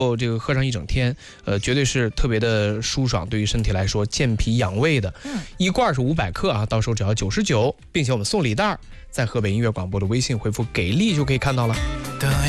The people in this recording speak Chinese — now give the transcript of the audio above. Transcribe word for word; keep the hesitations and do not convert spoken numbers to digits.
后这个喝上一整天，呃，绝对是特别的舒爽，对于身体来说健脾养胃的。嗯，一罐是五百克啊，到时候只要九十九，并且我们送礼袋，在河北音乐广播的微信回复“给力”就可以看到了。